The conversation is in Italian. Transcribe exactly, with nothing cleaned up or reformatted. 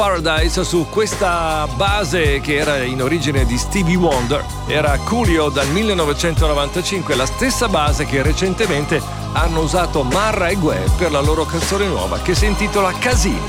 Paradise su questa base che era in origine di Stevie Wonder, era Coolio dal millenovecentonovantacinque, la stessa base che recentemente hanno usato Marra e Gue per la loro canzone nuova che si intitola Casini.